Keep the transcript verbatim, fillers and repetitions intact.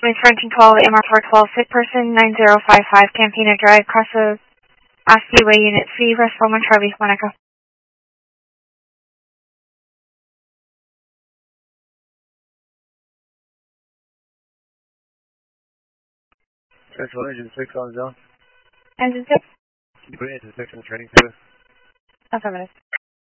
Return control, M R four twelve, sick person, nine zero five five, Campina Drive, Casa Askew Unit C, West Roman Charlie, Monaco. Central Engine six on zone. Engine six? Can you put engine six in the training service? Affirmative.